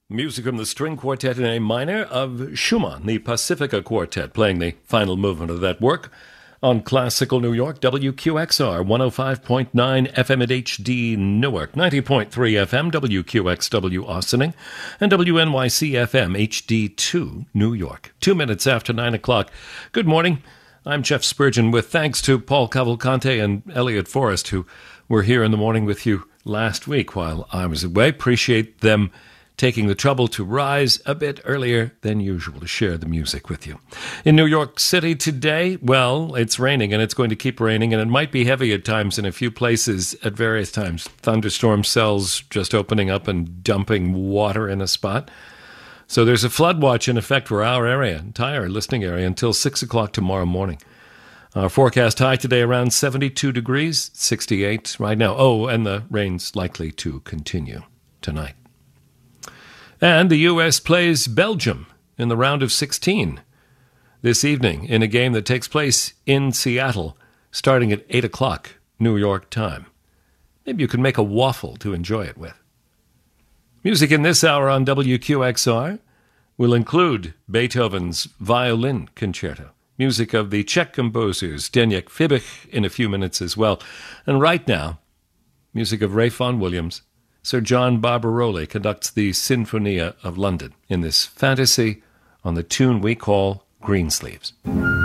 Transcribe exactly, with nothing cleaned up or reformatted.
Music from the string quartet in A minor of Schumann, the Pacifica Quartet, playing the final movement of that work on Classical New York, W Q X R, one oh five point nine F M at H D Newark, ninety point three F M, W Q X W Austining, and W N Y C F M, H D two New York. Two minutes after nine o'clock. Good morning. I'm Jeff Spurgeon with thanks to Paul Cavalcante and Elliot Forrest, who were here in the morning with you last week while I was away. Appreciate them taking the trouble to rise a bit earlier than usual to share the music with you. In New York City today, well, it's raining, and it's going to keep raining, and it might be heavy at times in a few places at various times. Thunderstorm cells just opening up and dumping water in a spot. So there's a flood watch in effect for our area, entire listening area, until six o'clock tomorrow morning. Our forecast high today around seventy-two degrees, sixty-eight right now. Oh, and the rain's likely to continue tonight. And the U S plays Belgium in the round of sixteen this evening in a game that takes place in Seattle starting at eight o'clock New York time. Maybe you can make a waffle to enjoy it with. Music in this hour on W Q X R will include Beethoven's Violin Concerto, music of the Czech composers Zdeněk Fibich in a few minutes as well. And right now, music of Ralph Vaughan Williams. Sir John Barbaroli conducts the Sinfonia of London in this fantasy on the tune we call Greensleeves.